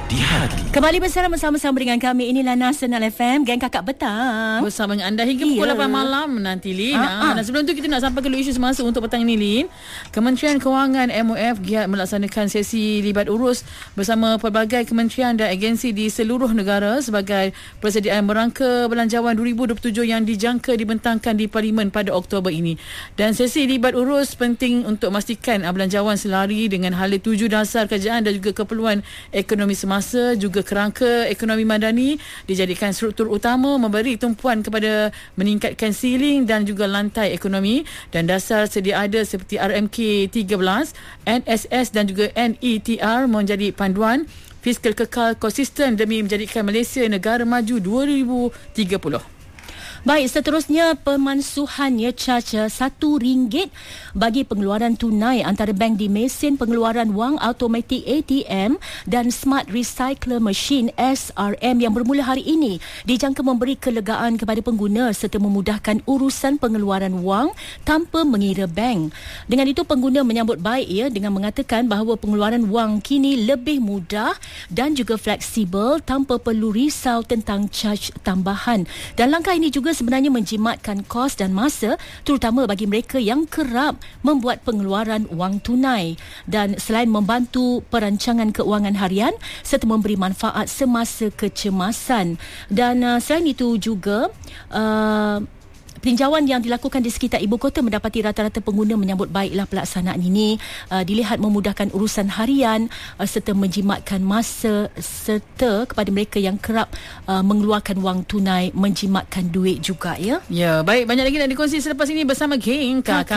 di hati. Kembali bersama dengan kami. Inilah Nasional FM, Geng Kakak Petang. Bersama dengan anda hingga pukul 8 malam nanti, Lin. Dan sebelum tu kita nak sampai ke isu semasa untuk petang ini, Lin. Kementerian Kewangan MOF giat melaksanakan sesi libat urus bersama pelbagai kementerian dan agensi di seluruh negara sebagai persediaan merangka belanjawan 2027 yang dijangka dibentangkan di Parlimen pada Oktober ini. Dan sesi libat urus penting untuk memastikan belanjawan selari dengan hala tuju dasar kerajaan dan juga keperluan ekonomi semasa, juga kerangka ekonomi madani dijadikan struktur utama memberi tumpuan kepada meningkatkan siling dan juga lantai ekonomi, dan dasar sedia ada seperti RMK 13, NSS dan juga NETR menjadi panduan fiskal kekal konsisten demi menjadikan Malaysia negara maju 2030. Baik, seterusnya pemansuhannya caca RM1 bagi pengeluaran tunai antara bank di mesin pengeluaran wang automatik ATM dan Smart Recycler Machine SRM yang bermula hari ini dijangka memberi kelegaan kepada pengguna serta memudahkan urusan pengeluaran wang tanpa mengira bank. Dengan itu, pengguna menyambut baik dengan mengatakan bahawa pengeluaran wang kini lebih mudah dan juga fleksibel tanpa perlu risau tentang caj tambahan. Dan langkah ini juga sebenarnya menjimatkan kos dan masa, terutama bagi mereka yang kerap membuat pengeluaran wang tunai, dan selain membantu perancangan keuangan harian serta memberi manfaat semasa kecemasan. Dan selain itu juga peninjauan yang dilakukan di sekitar ibu kota mendapati rata-rata pengguna menyambut baiklah pelaksanaan ini. Dilihat memudahkan urusan harian serta menjimatkan masa, serta kepada mereka yang kerap mengeluarkan wang tunai menjimatkan duit juga, ya. Ya, baik, banyak lagi nak dikongsi selepas ini bersama Geng Kakak